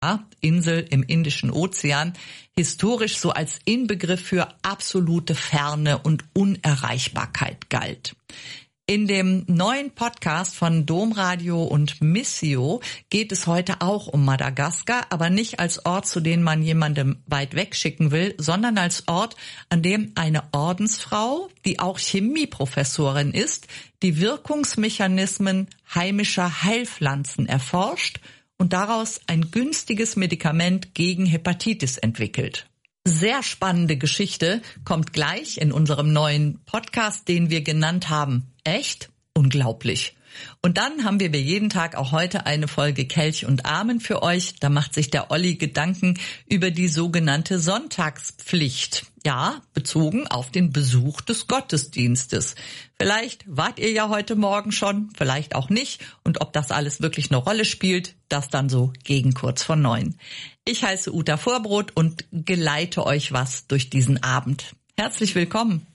Insel im Indischen Ozean, historisch so als Inbegriff für absolute Ferne und Unerreichbarkeit galt. In dem neuen Podcast von Domradio und Missio geht es heute auch um Madagaskar, aber nicht als Ort, zu dem man jemandem weit weg schicken will, sondern als Ort, an dem eine Ordensfrau, die auch Chemieprofessorin ist, die Wirkungsmechanismen heimischer Heilpflanzen erforscht und daraus ein günstiges Medikament gegen Hepatitis entwickelt. Sehr spannende Geschichte kommt gleich in unserem neuen Podcast, den wir genannt haben. Echt? Unglaublich. Und dann haben wir wie jeden Tag auch heute eine Folge Kelch und Amen für euch. Da macht sich der Olli Gedanken über die sogenannte Sonntagspflicht. Ja, bezogen auf den Besuch des Gottesdienstes. Vielleicht wart ihr ja heute Morgen schon, vielleicht auch nicht. Und ob das alles wirklich eine Rolle spielt, das dann so gegen kurz vor 9. Ich heiße Uta Vorbrot und geleite euch was durch diesen Abend. Herzlich willkommen.